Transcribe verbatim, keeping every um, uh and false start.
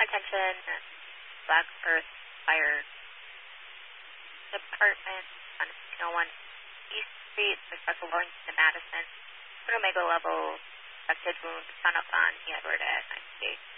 Attention, Black Earth Fire Department on one oh one East Street, Russell Warrington to Madison. Put Omega level, affected wound, son up on the Edward at nine state.